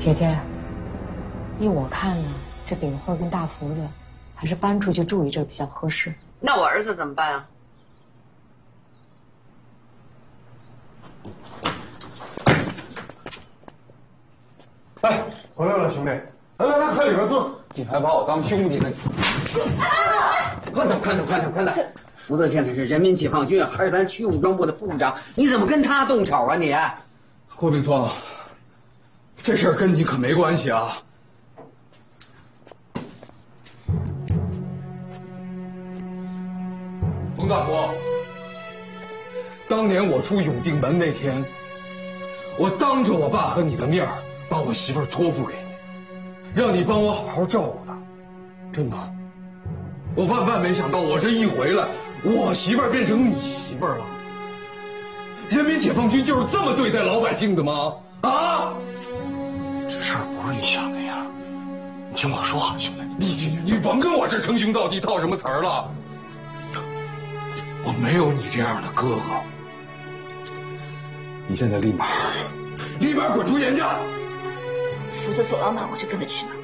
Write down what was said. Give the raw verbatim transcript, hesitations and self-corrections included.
姐姐，依我看呢，这炳慧跟大福子还是搬出去住一阵比较合适。 那我儿子怎么办啊？ 哎，回来了，兄弟！来来来，快里边坐。你还把我当兄弟呢？ 快点，快点，快点，快点！福泽现在是人民解放军，还是咱区武装部的副部长，你怎么跟他动手啊你？ 郭炳聪，这事儿跟你可没关系啊！冯大福，当年我出永定门那天，我当着我爸和你的面儿，把我媳妇儿托付给你，让你帮我好好照顾她。真的，我万万没想到，我这一回来，我媳妇儿变成你媳妇儿了。人民解放军就是这么对待老百姓的吗？啊！这事儿不是你想那样。你听我说啊，兄弟，你你你甭跟我这称兄道弟套什么词儿了。我没有你这样的哥哥。你现在立马，立马滚出严家！ 福子走到哪儿我就跟他去哪儿。